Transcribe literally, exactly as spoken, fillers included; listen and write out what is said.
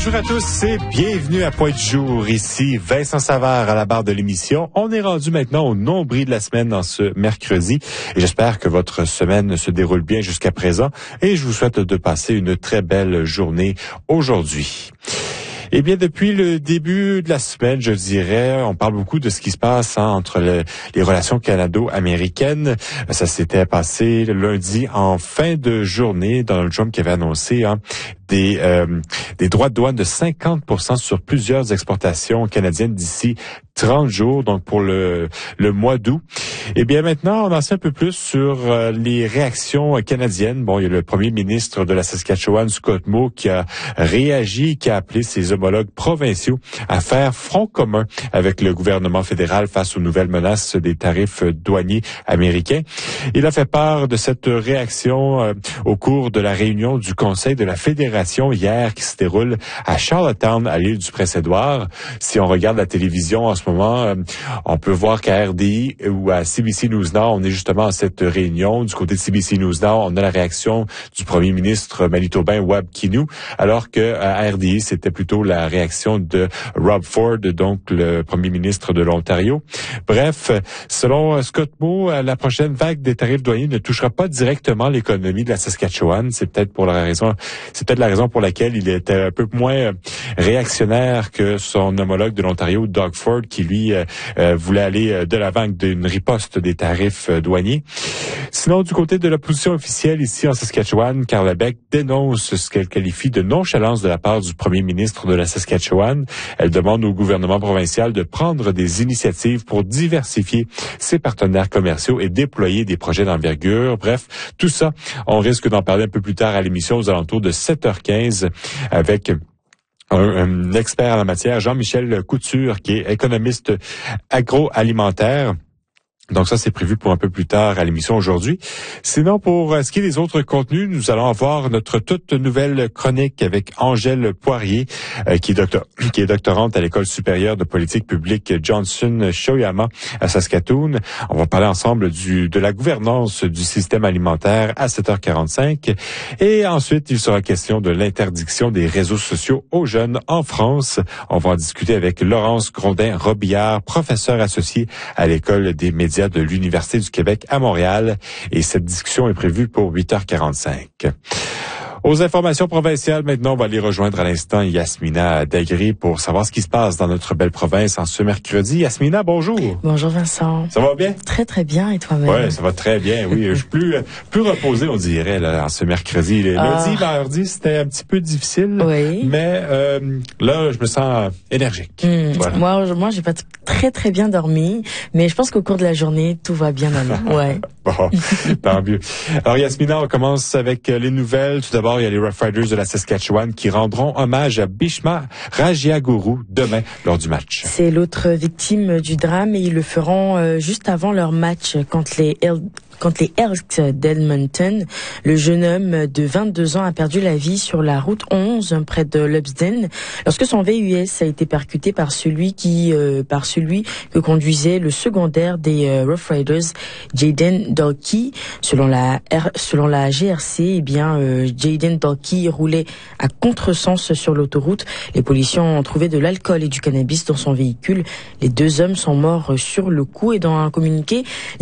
Bonjour à tous et bienvenue à Point du jour. Ici Vincent Savard à la barre de l'émission. On est rendu maintenant au nombril de la semaine dans ce mercredi et j'espère que votre semaine se déroule bien jusqu'à présent et je vous souhaite de passer une très belle journée aujourd'hui. Eh bien, depuis le début de la semaine, je dirais, on parle beaucoup de ce qui se passe hein, entre le, les relations canado-américaines. Ça s'était passé lundi en fin de journée. Donald Trump qui avait annoncé hein, des, euh, des droits de douane de cinquante pour cent sur plusieurs exportations canadiennes d'ici trente jours, donc pour le, le mois d'août. Eh bien, maintenant, on en sait un peu plus sur euh, les réactions canadiennes. Bon, il y a le premier ministre de la Saskatchewan, Scott Moe, qui a réagi, qui a appelé ses homologues provinciaux à faire front commun avec le gouvernement fédéral face aux nouvelles menaces des tarifs douaniers américains. Il a fait part de cette réaction euh, au cours de la réunion du Conseil de la Fédération hier qui se déroule à Charlottetown, à l'île du Prince-Édouard. Si on regarde la télévision en ce moment, euh, on peut voir qu'à R D I ou à C B C News Now, on est justement à cette réunion. Du côté de C B C News Now, on a la réaction du premier ministre manitobain Wab Kinew, alors que à R D I, c'était plutôt la réaction de Rob Ford, donc le premier ministre de l'Ontario. Bref, selon Scott Moe, la prochaine vague des tarifs douaniers ne touchera pas directement l'économie de la Saskatchewan. C'est peut-être pour la raison, c'est peut-être la raison pour laquelle il était un peu moins réactionnaire que son homologue de l'Ontario, Doug Ford, qui lui euh, euh, voulait aller de l'avant d'une riposte des tarifs douaniers. Sinon, du côté de l'opposition officielle ici en Saskatchewan, Carla Beck dénonce ce qu'elle qualifie de nonchalance de la part du premier ministre de la Saskatchewan. Elle demande au gouvernement provincial de prendre des initiatives pour diversifier ses partenaires commerciaux et déployer des projets d'envergure. Bref, tout ça, on risque d'en parler un peu plus tard à l'émission aux alentours de sept heures quinze avec un, un expert en la matière, Jean-Michel Couture, qui est économiste agroalimentaire. Donc ça, c'est prévu pour un peu plus tard à l'émission aujourd'hui. Sinon, pour ce qui est des autres contenus, nous allons avoir notre toute nouvelle chronique avec Angèle Poirier, euh, qui est docteur, qui est doctorante à l'École supérieure de politique publique Johnson-Shoyama à Saskatoon. On va parler ensemble du de la gouvernance du système alimentaire à sept heures quarante-cinq. Et ensuite, il sera question de l'interdiction des réseaux sociaux aux jeunes en France. On va en discuter avec Laurence Grondin-Robillard, professeure associée à l'École des médias de l'Université du Québec à Montréal. Et cette discussion est prévue pour huit heures quarante-cinq. Aux informations provinciales, maintenant, on va aller rejoindre à l'instant Yasmina Dagri pour savoir ce qui se passe dans notre belle province en ce mercredi. Yasmina, bonjour. Bonjour Vincent. Ça va bien? Très très bien, et toi-même? Oui, ça va très bien, oui. Je suis plus, plus reposé, on dirait, là, en ce mercredi. Les ah. Lundi, mardi, c'était un petit peu difficile. Oui. Mais euh, là, je me sens énergique. Mmh. Voilà. Moi, moi, j'ai pas t- très très bien dormi, mais je pense qu'au cours de la journée, tout va bien maintenant. Ouais. Bon, tant mieux. Alors Yasmina, on commence avec les nouvelles. Tout d'abord, il y a les Rough Riders de la Saskatchewan qui rendront hommage à Bhishma Rajiaguru demain lors du match. C'est l'autre victime du drame et ils le feront euh, juste avant leur match contre les El- Contre les Elks d'Edmonton. Le jeune homme de vingt-deux ans a perdu la vie sur la route onze près de Lumsden lorsque son V U S a été percuté par celui qui euh, par celui que conduisait le secondaire des euh, Rough Riders, Jaden Dalkey. Selon la R, selon la G R C, eh bien euh, Jaden Dalkey roulait à contresens sur l'autoroute. Les policiers ont trouvé de l'alcool et du cannabis dans son véhicule. Les deux hommes sont morts sur le coup et dans un communiqué